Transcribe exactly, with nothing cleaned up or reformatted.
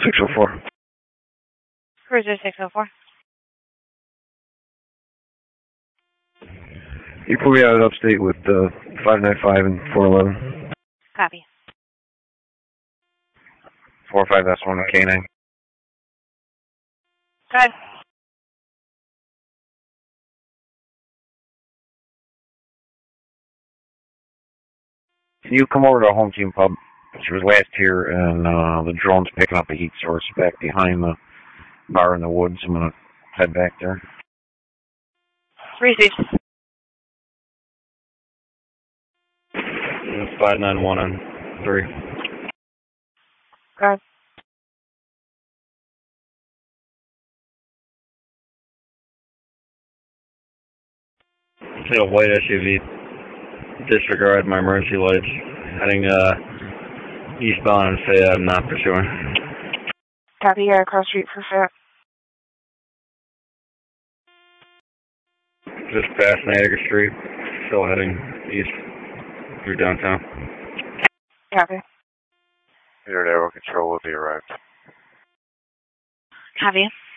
six oh four. Cruiser six oh four. You put me out of upstate with uh, five nine five and four eleven. Copy. four five S one K nine. Good. Can you come over to a home team pub? She was last here, and uh, the drone's picking up a heat source back behind the bar in the woods. I'm going to head back there. Received. five nine one on three. Good. See a white S U V disregard my emergency lights, heading uh, eastbound and say I'm not pursuing. Copy, you're across street for Fayette. Just past Niagara Street, still heading east through downtown. Copy. Unit Aero Control will be arrived. Copy.